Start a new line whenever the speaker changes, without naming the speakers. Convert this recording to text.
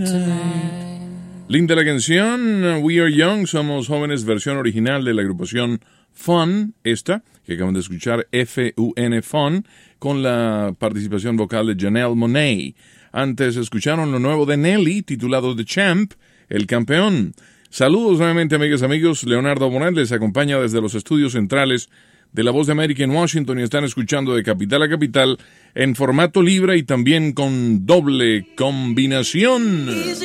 Linda la canción, We Are Young, Somos Jóvenes, versión original de la agrupación Fun, esta, que acaban de escuchar, F-U-N, Fun, con la participación vocal de Janelle Monáe. Antes escucharon lo nuevo de Nelly, titulado The Champ, el campeón. Saludos nuevamente, amigas y amigos. Leonardo Morán les acompaña desde los estudios centrales de La Voz de América en Washington y están escuchando de capital a capital en formato libre y también con doble combinación.